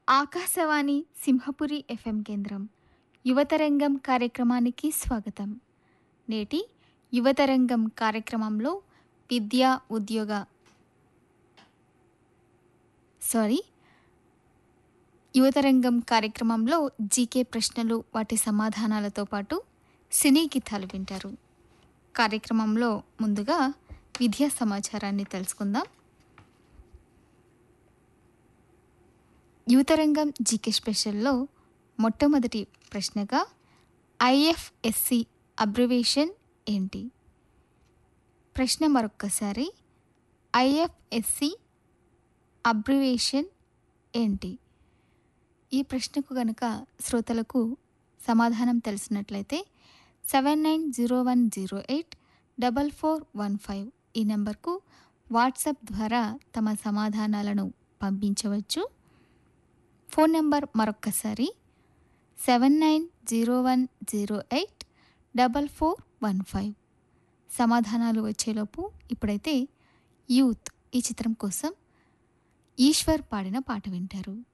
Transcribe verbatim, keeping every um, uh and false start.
Akashvani Simhapuri FM కేంద్రం యువతరంగం కార్యక్రమానికి స్వాగతం. నేటి యువతరంగం కార్యక్రమంలో విద్యా ఉద్యోగ సారీ యువతరంగం కార్యక్రమంలో జీకే ప్రశ్నలు వాటి సమాధానాలతో పాటు సినీ గీతాలు వింటారు. కార్యక్రమంలో ముందుగా విద్యా సమాచారాన్ని తెలుసుకుందాం. యువతరంగం జీకే స్పెషల్లో మొట్టమొదటి ప్రశ్నగా ఐఎఫ్ఎస్సి అబ్రివేషన్ ఏంటి? ప్రశ్న మరొక్కసారి, ఐఎఫ్ఎస్సి అబ్రివేషన్ ఏంటి? ఈ ప్రశ్నకు గనుక శ్రోతలకు సమాధానం తెలిసినట్లయితే seven nine zero one zero eight double four one five ఈ నెంబర్కు వాట్సాప్ ద్వారా తమ సమాధానాలను పంపించవచ్చు. ఫోన్ నెంబర్ మరొక్కసారి seven nine zero one zero eight double four one five. సమాధానాలు వచ్చేలోపు ఇప్పుడైతే యూత్ ఈ చిత్రం కోసం ఈశ్వర్ పాడిన పాట వింటారు.